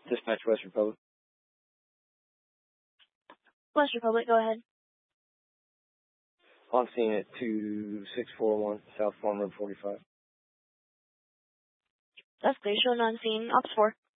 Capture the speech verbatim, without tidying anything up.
Dispatch West Republic. West Republic, go ahead. On scene at two six four one South Farm Road forty-five. That's clear. Showing on scene. Ops four.